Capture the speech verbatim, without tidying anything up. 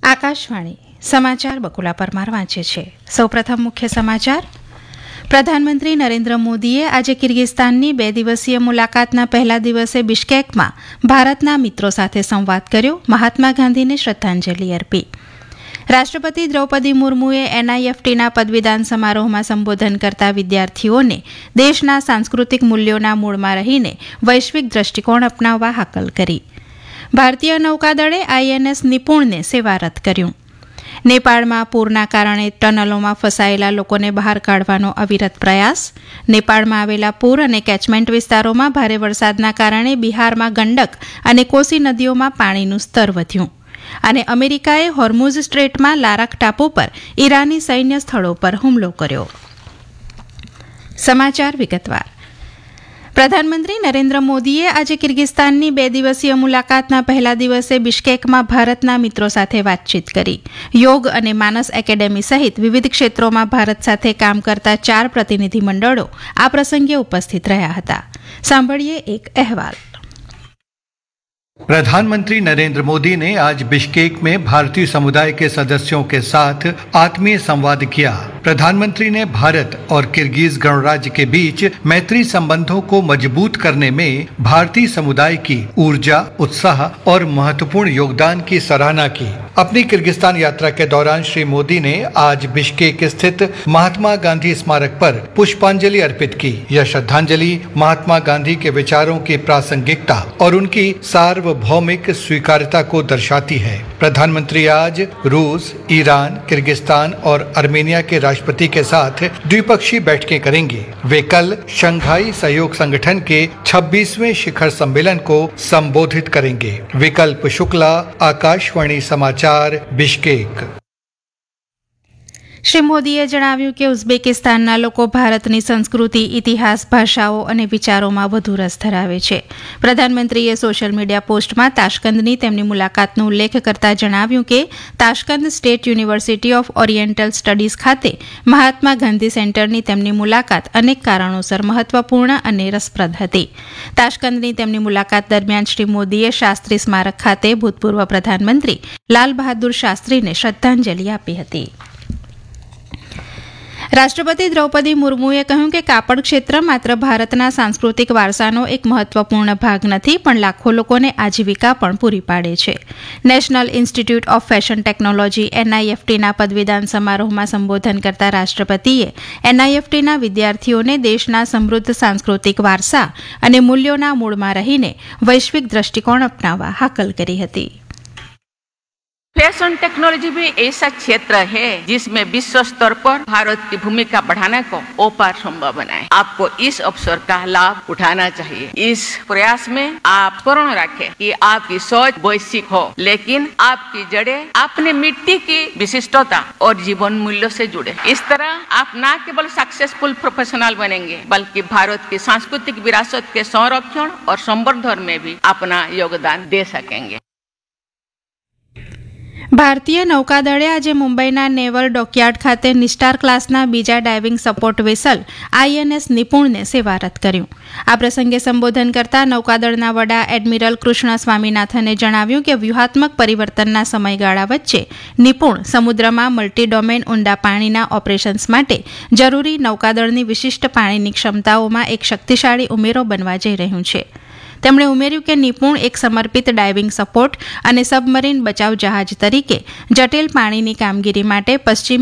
આકાશવાણી સમાચાર બકુલા પરમાર વાંચે છે. સૌપ્રથમ મુખ્ય સમાચાર. પ્રધાનમંત્રી નરેન્દ્ર મોદીએ આજે કિર્ગિસ્તાનની બે દિવસીય મુલાકાતના પહેલા દિવસે બિશ્કેકમાં ભારતના મિત્રો સાથે સંવાદ કર્યો, મહાત્મા ગાંધીને શ્રદ્ધાંજલિ અર્પી. રાષ્ટ્રપતિ દ્રૌપદી મુર્મુએ એનઆઈએફટીના પદવીદાન સમારોહમાં સંબોધન કરતા વિદ્યાર્થીઓને દેશના સાંસ્કૃતિક મૂલ્યોના મૂળમાં રહીને વૈશ્વિક દ્રષ્ટિકોણ અપનાવવા હાકલ કરી. ભારતીય નૌકાદળે આઈએનએસ નિપુણને સેવારત કર્યું. નેપાળમાં પૂરના કારણે ટનલોમાં ફસાયેલા લોકોને બહાર કાઢવાનો અવિરત પ્રયાસ. નેપાળમાં આવેલા પૂર અને કેચમેન્ટ વિસ્તારોમાં ભારે વરસાદના કારણે બિહારમાં ગંડક અને કોસી નદીઓમાં પાણીનું સ્તર વધ્યું. અને અમેરિકાએ હોર્મુઝ સ્ટ્રેટમાં લારક ટાપુ પર ઈરાની સૈન્ય સ્થળો પર હુમલો કર્યો. સમાચાર વિગતવાર. પ્રધાનમંત્રી નરેન્દ્ર મોદીએ આજે કિર્ગિસ્તાનની બે દિવસીય મુલાકાતના પહેલા દિવસે બિશ્કેકમાં ભારતના મિત્રો સાથે વાતચીત કરી. યોગ અને માનસ એકેડેમી સહિત વિવિધ ક્ષેત્રોમાં ભારત સાથે કામ કરતા ચાર પ્રતિનિધિ મંડળો આ પ્રસંગે ઉપસ્થિત રહ્યા હતા. સાંભળીએ એક અહેવાલ. प्रधानमंत्री नरेंद्र मोदी ने आज बिश्केक में भारतीय समुदाय के सदस्यों के साथ आत्मीय संवाद किया. प्रधानमंत्री ने भारत और किर्गिज गणराज्य के बीच मैत्री संबंधों को मजबूत करने में भारतीय समुदाय की ऊर्जा, उत्साह और महत्वपूर्ण योगदान की सराहना की. अपनी किर्गिस्तान यात्रा के दौरान श्री मोदी ने आज बिश्केक स्थित महात्मा गांधी स्मारक पर पुष्पांजलि अर्पित की. यह श्रद्धांजलि महात्मा गांधी के विचारों की प्रासंगिकता और उनकी सार्वभौमिक स्वीकार्यता को दर्शाती है. प्रधानमंत्री आज रूस, ईरान, किर्गिस्तान और आर्मेनिया के राष्ट्रपति के साथ द्विपक्षीय बैठकें करेंगे. वे कल शंघाई सहयोग संगठन के छब्बीसवें शिखर सम्मेलन को संबोधित करेंगे. विकल्प शुक्ला, आकाशवाणी समाचार, बिश्केक. શ્રી મોદીએ જણાવ્યું કે ઉઝબેકિસ્તાનના લોકો ભારતની સંસ્કૃતિ, ઇતિહાસ, ભાષાઓ અને વિચારોમાં વધુ રસ ધરાવે છે. પ્રધાનમંત્રીએ સોશિયલ મીડિયા પોસ્ટમાં તાશ્કંદની તેમની મુલાકાતનો ઉલ્લેખ કરતા જણાવ્યું કે Tashkent state university of oriental studies ખાતે મહાત્મા ગાંધી સેન્ટરની તેમની મુલાકાત અનેક કારણોસર મહત્વપૂર્ણ અને રસપ્રદ હતી. તાશ્કંદની તેમની મુલાકાત દરમિયાન શ્રી મોદીએ શાસ્ત્રી સ્મારક ખાતે ભૂતપૂર્વ પ્રધાનમંત્રી લાલ બહાદુર શાસ્ત્રીને શ્રદ્ધાંજલિ આપી હતી. રાષ્ટ્રપતિ દ્રૌપદી મુર્મુએ કહ્યું કે કાપડ ક્ષેત્ર માત્ર ભારતના સાંસ્કૃતિક વારસાનો એક મહત્વપૂર્ણ ભાગ નથી, પણ લાખો લોકોને આજીવિકા પણ પૂરી પાડે છે. National institute of fashion technology એનઆઈએફટીના પદવીદાન સમારોહમાં સંબોધન કરતા રાષ્ટ્રપતિએ એનઆઈએફટીના વિદ્યાર્થીઓને દેશના સમૃદ્ધ સાંસ્કૃતિક વારસા અને મૂલ્યોના મૂળમાં રહીને વૈશ્વિક દ્રષ્ટિકોણ અપનાવવા હાકલ કરી હતી. फैशन टेक्नोलॉजी भी ऐसा क्षेत्र है जिसमें विश्व स्तर पर भारत की भूमिका बढ़ाने को अपार संभव बनाए. आपको इस अवसर का लाभ उठाना चाहिए. इस प्रयास में आप पूर्ण रखें कि आपकी सोच वैश्विक हो, लेकिन आपकी जड़ें अपने मिट्टी की विशिष्टता और जीवन मूल्यों से जुड़े. इस तरह आप न केवल सक्सेसफुल प्रोफेशनल बनेंगे, बल्कि भारत की सांस्कृतिक विरासत के संरक्षण और संवर्धन में भी अपना योगदान दे सकेंगे. ભારતીય નૌકાદળે આજે મુંબઈના નેવલ ડોકયાર્ડ ખાતે નિસ્ટાર ક્લાસના બીજા ડાઇવિંગ સપોર્ટ વેસલ આઈએનએસ નિપુણને સેવારત કર્યું. આ પ્રસંગે સંબોધન કરતા નૌકાદળના વડા એડમિરલ કૃષ્ણ સ્વામીનાથને જણાવ્યું કે વ્યૂહાત્મક પરિવર્તનના સમયગાળા વચ્ચે નિપુણ સમુદ્રમાં મલ્ટી ડોમેન ઊંડા પાણીના ઓપરેશન્સ માટે જરૂરી નૌકાદળની વિશિષ્ટ પાણીની ક્ષમતાઓમાં એક શક્તિશાળી ઉમેરો બનવા જઈ રહ્યું છે. તેમણે ઉમેર્યું કે નિપુણ એક સમર્પિત ડાઇવિંગ સપોર્ટ અને સબમરીન બચાવ જહાજ તરીકે જટિલ પાણીની કામગીરી માટે પશ્ચિમ